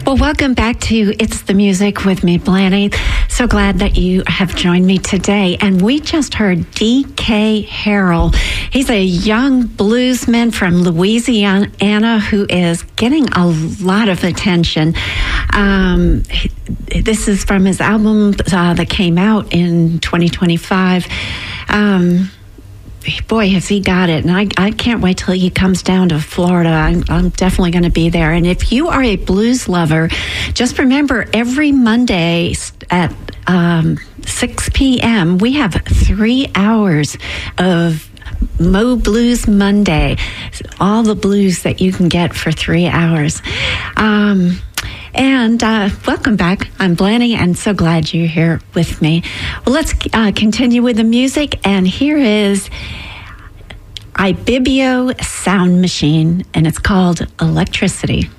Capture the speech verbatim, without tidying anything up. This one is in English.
Well, welcome back to It's the Music with me, Blanny. So glad that you have joined me today. And we just heard D K Harrell. He's a young bluesman from Louisiana who is getting a lot of attention. Um, this is from his album uh, that came out in twenty twenty-five. Um, Boy, has he got it. And I, I can't wait till he comes down to Florida. I'm, I'm definitely going to be there. And if you are a blues lover, just remember every Monday at um, six p.m., we have three hours of Mo Blues Monday. All the blues that you can get for three hours. Um, And uh, welcome back. I'm Blanny, and so glad you're here with me. Well, let's uh, continue with the music, and here is Ibibio Sound Machine, and it's called Electricity.